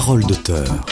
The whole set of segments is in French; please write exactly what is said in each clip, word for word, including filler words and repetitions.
Parole d'auteur.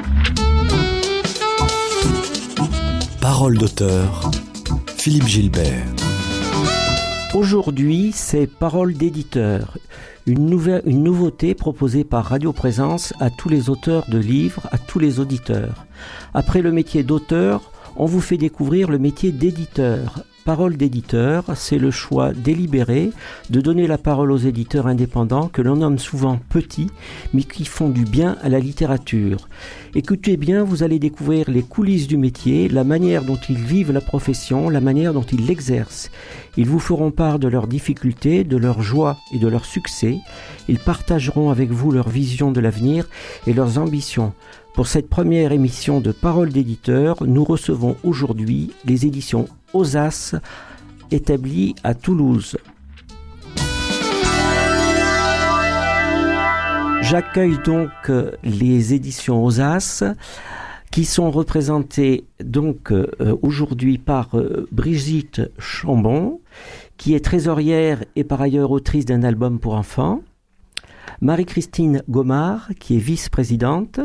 Parole d'auteur. Philippe Gilbert. Aujourd'hui, c'est Parole d'éditeur, une, nouvelle, une nouveauté proposée par Radio Présence à tous les auteurs de livres, à tous les auditeurs. Après le métier d'auteur, on vous fait découvrir le métier d'éditeur. Parole d'éditeur, c'est le choix délibéré de donner la parole aux éditeurs indépendants que l'on nomme souvent petits, mais qui font du bien à la littérature. Écoutez bien, vous allez découvrir les coulisses du métier, la manière dont ils vivent la profession, la manière dont ils l'exercent. Ils vous feront part de leurs difficultés, de leurs joies et de leurs succès. Ils partageront avec vous leur vision de l'avenir et leurs ambitions. Pour cette première émission de Parole d'éditeur, nous recevons aujourd'hui les éditions Osas, établies à Toulouse. J'accueille donc les éditions Osas, qui sont représentées donc euh, aujourd'hui par euh, Brigitte Chambon, qui est trésorière et par ailleurs autrice d'un album pour enfants, Marie-Christine Gomard, qui est vice-présidente,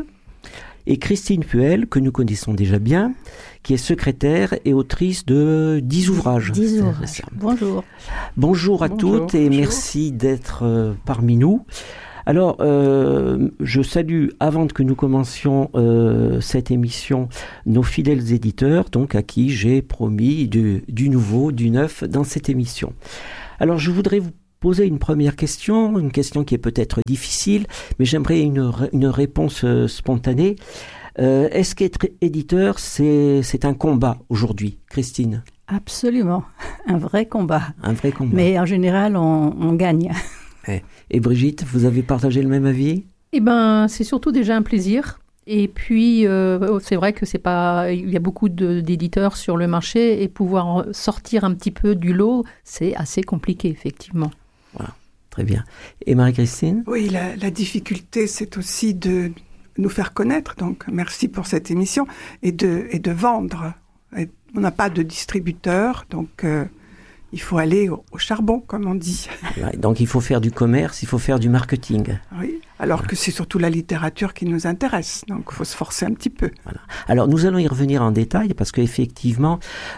et Christine Puel, que nous connaissons déjà bien, qui est secrétaire et autrice de dix ouvrages. dix ouvrages. Bonjour. Bonjour à Bonjour, toutes et bonjour. merci d'être euh, parmi nous. Alors, euh, je salue, avant que nous commencions euh, cette émission, nos fidèles éditeurs, donc à qui j'ai promis du, du nouveau, du neuf dans cette émission. Alors, je voudrais vous poser une première question, une question qui est peut-être difficile, mais j'aimerais une, une réponse euh, spontanée. Euh, est-ce qu'être éditeur, c'est, c'est un combat aujourd'hui, Christine ? Absolument, un vrai combat. Un vrai combat. Mais en général, on, on gagne. Et, et Brigitte, vous avez partagé le même avis ? Eh ben, c'est surtout déjà un plaisir. Et puis, euh, c'est vrai que c'est pas, il y a beaucoup de, d'éditeurs sur le marché et pouvoir sortir un petit peu du lot, c'est assez compliqué, effectivement. Voilà, très bien. Et Marie-Christine ? Oui, la, la difficulté, c'est aussi de nous faire connaître. Donc, merci pour cette émission et de et de vendre. Et on n'a pas de distributeur, donc euh, il faut aller au, au charbon, comme on dit. Ouais, donc, il faut faire du commerce, il faut faire du marketing. Oui, alors que c'est surtout la littérature qui nous intéresse. Donc, il faut se forcer un petit peu. Voilà. Alors, nous allons y revenir en détail parce qu'effectivement,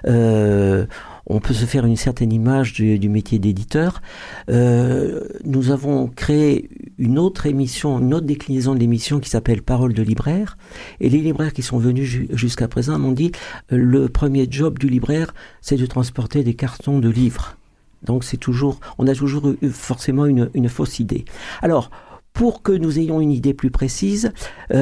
euh, on peut se faire une certaine image du, du métier d'éditeur. Euh, nous avons créé une autre émission, une autre déclinaison de l'émission qui s'appelle Parole de libraire. Et les libraires qui sont venus ju- jusqu'à présent m'ont dit euh, le premier job du libraire, c'est de transporter des cartons de livres. Donc c'est toujours, on a toujours eu forcément une, une fausse idée. Alors, pour que nous ayons une idée plus précise,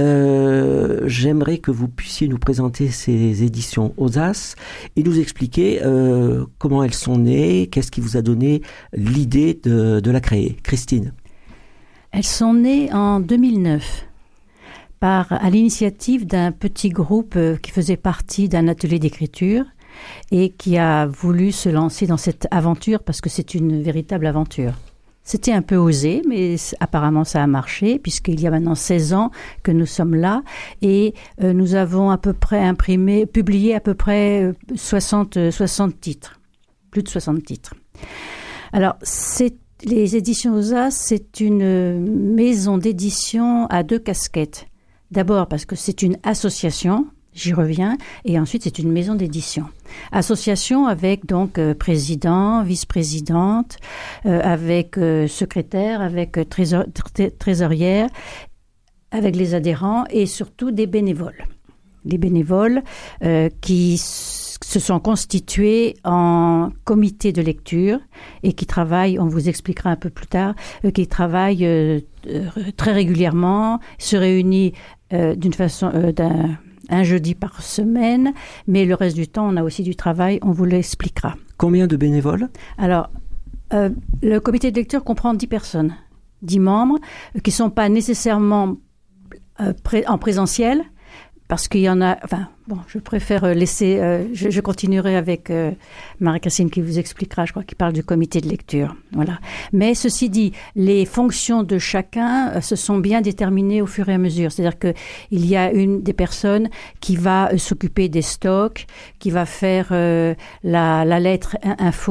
euh, j'aimerais que vous puissiez nous présenter ces éditions Osas et nous expliquer euh, comment elles sont nées, qu'est-ce qui vous a donné l'idée de, de la créer. Christine. Elles sont nées en deux mille neuf par, à l'initiative d'un petit groupe qui faisait partie d'un atelier d'écriture et qui a voulu se lancer dans cette aventure parce que c'est une véritable aventure. C'était un peu osé, mais apparemment ça a marché, puisqu'il y a maintenant seize ans que nous sommes là, et euh, nous avons à peu près imprimé, publié à peu près soixante, soixante titres, plus de soixante titres. Alors, c'est, les éditions Osas, c'est une maison d'édition à deux casquettes. D'abord parce que c'est une association, j'y reviens, et ensuite c'est une maison d'édition. Association avec donc euh, président, vice-présidente, euh, avec euh, secrétaire, avec euh, trésor, tré- trésorière, avec les adhérents et surtout des bénévoles. Des bénévoles euh, qui s- se sont constitués en comité de lecture et qui travaillent, on vous expliquera un peu plus tard, euh, qui travaillent euh, euh, très régulièrement, se réunissent euh, d'une façon... Euh, d'un, un jeudi par semaine, mais le reste du temps, on a aussi du travail, on vous l'expliquera. Combien de bénévoles ? Alors, euh, le comité de lecture comprend dix personnes, dix membres, euh, qui ne sont pas nécessairement euh, pré- en présentiel, parce qu'il y en a... Enfin, bon, je préfère laisser... Euh, je, je continuerai avec euh, Marie-Christine qui vous expliquera, je crois, qui parle du comité de lecture. Voilà. Mais ceci dit, les fonctions de chacun euh, se sont bien déterminées au fur et à mesure. C'est-à-dire qu'il y a une des personnes qui va euh, s'occuper des stocks, qui va faire euh, la, la lettre info,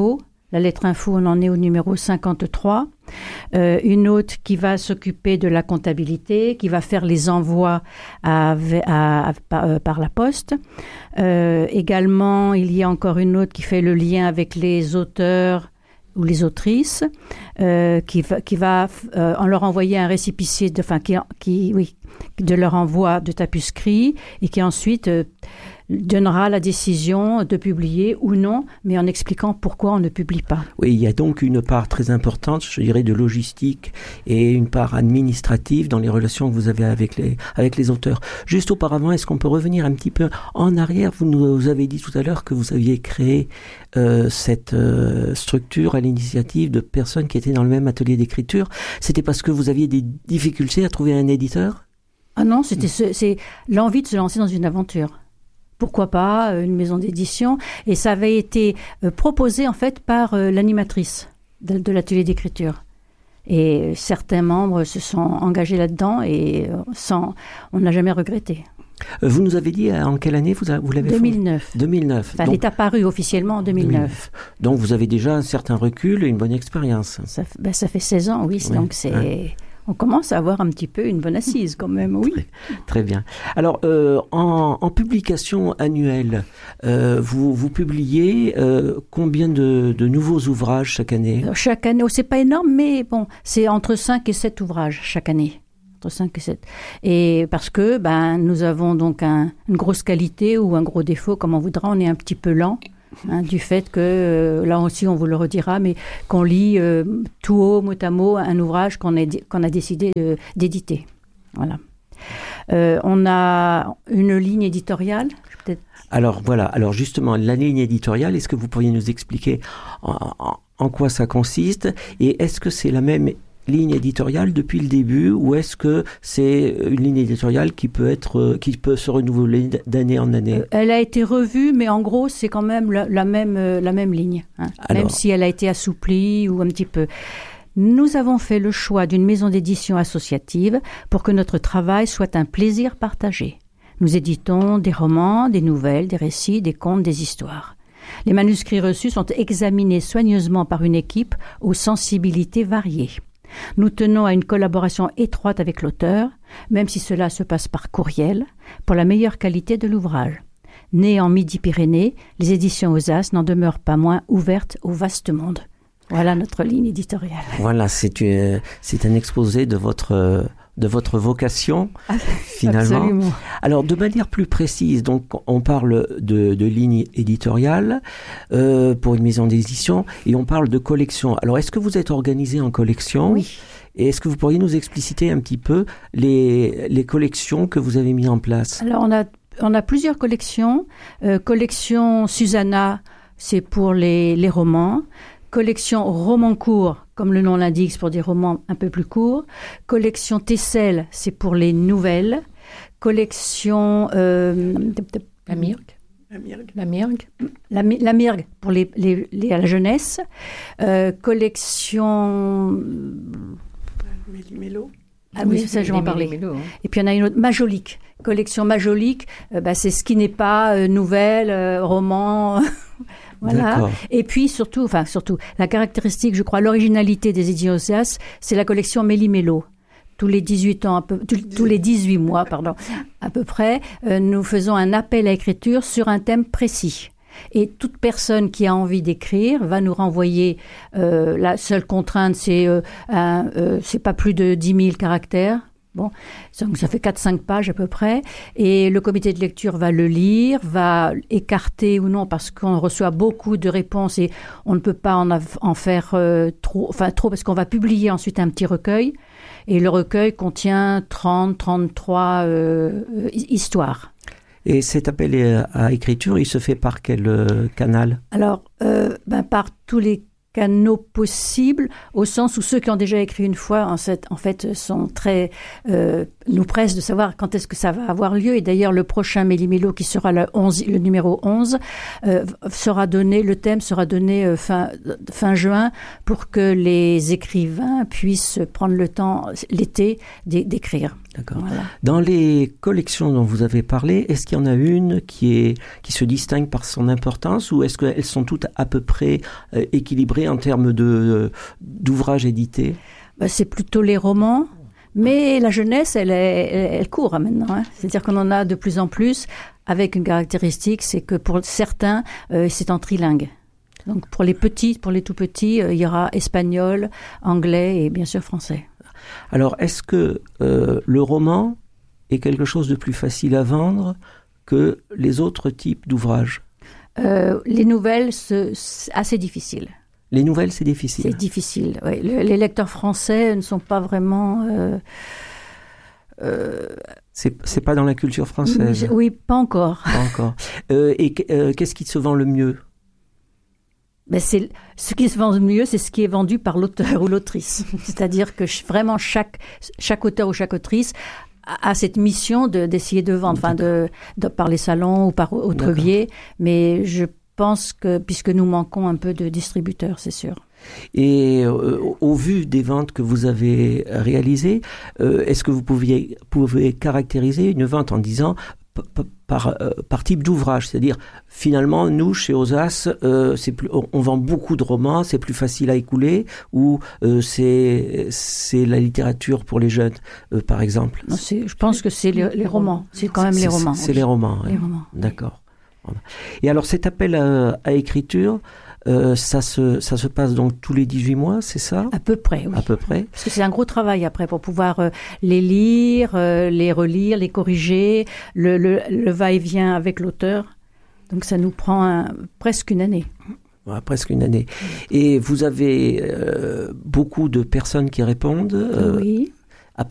La lettre info, on en est au numéro cinquante-trois. Euh, une autre qui va s'occuper de la comptabilité, qui va faire les envois à, à, à, par, euh, par la poste. Euh, également, il y a encore une autre qui fait le lien avec les auteurs ou les autrices, euh, qui va, qui va euh, en leur envoyer un récépissé de, enfin, qui, qui, oui, de leur envoi de tapuscrit et qui ensuite euh, donnera la décision de publier ou non, mais en expliquant pourquoi on ne publie pas. Oui, il y a donc une part très importante, je dirais, de logistique et une part administrative dans les relations que vous avez avec les, avec les auteurs. Juste auparavant, est-ce qu'on peut revenir un petit peu en arrière? Vous nous avez dit tout à l'heure que vous aviez créé euh, cette euh, structure à l'initiative de personnes qui étaient dans le même atelier d'écriture. C'était parce que vous aviez des difficultés à trouver un éditeur? Ah non, c'était ce, c'est l'envie de se lancer dans une aventure. Pourquoi pas une maison d'édition? Et ça avait été euh, proposé en fait par euh, l'animatrice de, de l'atelier d'écriture. Et certains membres se sont engagés là-dedans et euh, sans, on n'a jamais regretté. Vous nous avez dit en quelle année vous, a, vous l'avez fait? deux mille neuf. deux mille neuf. Enfin, donc, elle est apparue officiellement en deux mille neuf. deux mille neuf. Donc vous avez déjà un certain recul et une bonne expérience. Ça, ben, ça fait seize ans, oui. oui. Donc c'est... Hein. On commence à avoir un petit peu une bonne assise quand même, oui. Très, très bien. Alors, euh, en, en publication annuelle, euh, vous, vous publiez euh, combien de, de nouveaux ouvrages chaque année? Alors, chaque année, oh, c'est pas énorme, mais bon, c'est entre cinq et sept ouvrages chaque année. Entre cinq et sept. Et parce que ben, nous avons donc un, une grosse qualité ou un gros défaut, comme on voudra, on est un petit peu lent. Hein, du fait que, euh, là aussi on vous le redira, mais qu'on lit euh, tout haut, mot à mot, un ouvrage qu'on a, qu'on a décidé euh, d'éditer. Voilà. Euh, on a une ligne éditoriale, peut-être. Alors voilà, alors justement, la ligne éditoriale, est-ce que vous pourriez nous expliquer en, en, en quoi ça consiste? Et est-ce que c'est la même ligne éditoriale depuis le début, ou est-ce que c'est une ligne éditoriale qui peut être, qui peut se renouveler d'année en année? Elle a été revue, mais en gros, c'est quand même la, la même, la même ligne, hein. Alors, même si elle a été assouplie ou un petit peu. Nous avons fait le choix d'une maison d'édition associative pour que notre travail soit un plaisir partagé. Nous éditons des romans, des nouvelles, des récits, des contes, des histoires. Les manuscrits reçus sont examinés soigneusement par une équipe aux sensibilités variées. Nous tenons à une collaboration étroite avec l'auteur, même si cela se passe par courriel, pour la meilleure qualité de l'ouvrage. Né en Midi-Pyrénées, les éditions Osas n'en demeurent pas moins ouvertes au vaste monde. Voilà notre ligne éditoriale. Voilà, c'est, une, c'est un exposé de votre, de votre vocation, finalement. Absolument. Alors, de manière plus précise, donc, on parle de, de ligne éditoriale euh, pour une maison d'édition et on parle de collection. Alors, est-ce que vous êtes organisé en collection? Oui. Et est-ce que vous pourriez nous expliciter un petit peu les, les collections que vous avez mises en place? Alors, on a, on a plusieurs collections. Euh, collection Susanna, c'est pour les, les romans. Collection romans courts, comme le nom l'indique, c'est pour des romans un peu plus courts. Collection Tessel, c'est pour les nouvelles. Collection... Euh, la Mirgue. La Mirgue. La Mirgue. La, la Mirgue, pour les, les, les, la jeunesse. Euh, collection... Méli-Mélo. Ah oui, ça, je vais en parler. Mélo, hein. Et puis, il y en a une autre, Majolique. Collection Majolique, euh, bah, c'est ce qui n'est pas euh, nouvelle, euh, roman... Voilà. D'accord. Et puis surtout, enfin surtout, la caractéristique, je crois, l'originalité des éditions Osas, c'est la collection Méli-Mélo. Tous les dix-huit ans, un peu, tous, tous les dix-huit mois, pardon, à peu près, euh, nous faisons un appel à écriture sur un thème précis. Et toute personne qui a envie d'écrire va nous renvoyer. Euh, la seule contrainte, c'est euh, un, euh, c'est pas plus de dix mille caractères. Bon, donc ça fait quatre cinq pages à peu près, et le comité de lecture va le lire, va écarter ou non, parce qu'on reçoit beaucoup de réponses et on ne peut pas en, av- en faire euh, trop, enfin trop, parce qu'on va publier ensuite un petit recueil, et le recueil contient trente trente-trois euh, histoires. Et cet appel à écriture, il se fait par quel euh, canal? Alors, euh, ben, par tous les canaux possibles, au sens où ceux qui ont déjà écrit une fois, en fait, en fait sont très, euh, nous pressent de savoir quand est-ce que ça va avoir lieu. Et d'ailleurs, le prochain Méli-Mélo, qui sera le, onze, le numéro onze, euh, sera donné, le thème sera donné euh, fin, fin juin, pour que les écrivains puissent prendre le temps, l'été, d'écrire. D'accord. Voilà. Dans les collections dont vous avez parlé, est-ce qu'il y en a une qui est qui se distingue par son importance ou est-ce qu'elles sont toutes à peu près euh, équilibrées en termes de d'ouvrages édités? Bah, c'est plutôt les romans, mais la jeunesse, elle, est, elle, elle court hein, maintenant. Hein. C'est-à-dire qu'on en a de plus en plus, avec une caractéristique, c'est que pour certains, euh, c'est en trilingue. Donc pour les petits, pour les tout petits, euh, il y aura espagnol, anglais et bien sûr français. Alors, est-ce que euh, le roman est quelque chose de plus facile à vendre que les autres types d'ouvrages? euh, Les nouvelles, c'est assez difficile. Les nouvelles, c'est difficile. C'est difficile, oui. Le, les lecteurs français ne sont pas vraiment... Euh, euh, c'est, c'est pas dans la culture française? Oui, pas encore. Pas encore. Euh, et euh, qu'est-ce qui se vend le mieux? Ben c'est, ce qui se vend le mieux, c'est ce qui est vendu par l'auteur ou l'autrice. C'est-à-dire que vraiment chaque, chaque auteur ou chaque autrice a, a cette mission de, d'essayer de vendre, enfin de, de, par les salons ou par autre biais. Mais je pense que, puisque nous manquons un peu de distributeurs, c'est sûr. Et euh, au vu des ventes que vous avez réalisées, euh, est-ce que vous pouviez, pouvez caractériser une vente en disant... Par, euh, par type d'ouvrage, c'est-à-dire finalement nous chez Osas euh, c'est plus, on, on vend beaucoup de romans, c'est plus facile à écouler ou euh, c'est c'est la littérature pour les jeunes euh, par exemple? Non, c'est, je pense que c'est les, les romans, c'est quand même c'est, les romans. C'est, c'est les romans. Les ouais. romans. D'accord. Et alors cet appel à, à écriture, euh, ça se ça se passe donc tous les dix-huit mois, c'est ça? À peu près, oui. À peu près. Parce que c'est un gros travail après pour pouvoir euh, les lire, euh, les relire, les corriger, le, le, le va-et-vient avec l'auteur. Donc ça nous prend un, presque une année. Ouais, presque une année. Et vous avez euh, beaucoup de personnes qui répondent. Euh, oui.